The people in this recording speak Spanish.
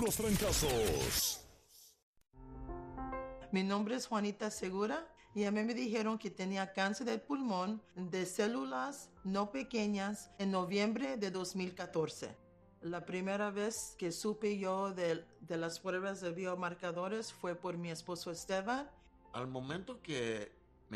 los trancazos. Mi nombre es Juanita Segura y a mí me dijeron que tenía cáncer de pulmón de células no pequeñas en noviembre de 2014. La primera vez que supe yo de las pruebas de biomarcadores fue por mi esposo Esteban. Al momento que